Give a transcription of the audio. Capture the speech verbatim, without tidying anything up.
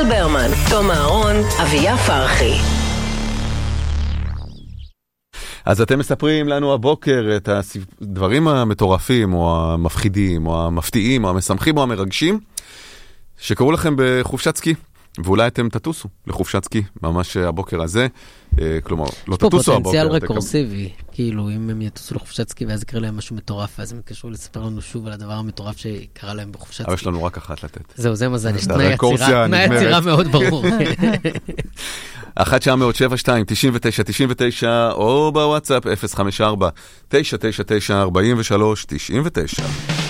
ברמן, תום אהרון, אביה פרחי. אז אתם מספרים לנו הבוקר את הדברים המטורפים, או המפחידים, או המפתיעים, או המשמחים, או המרגשים, שקראו לכם בחופשת סקי. ואולי אתם תטוסו לחופשת סקי, ממש הבוקר הזה. כלומר, לא תטוסו הבוקר. יש פה פוטנציאל רקורסיבי, כאילו, אם הם יטוסו לחופשת סקי, ואז יקרה להם משהו מטורף, ואז הם יקשרו לספר לנו שוב על הדבר המטורף שקרה להם בחופשת סקי. אבל יש לנו רק אחת לתת. זהו, זה מזל, יש תנאי יצירה מאוד ברור. אחת תשע אפס שבע שתיים תשעים ותשע תשעים ותשע, או בוואטסאפ אפס חמש ארבע תשע תשע תשע ארבעים ושלוש תשעים ותשע.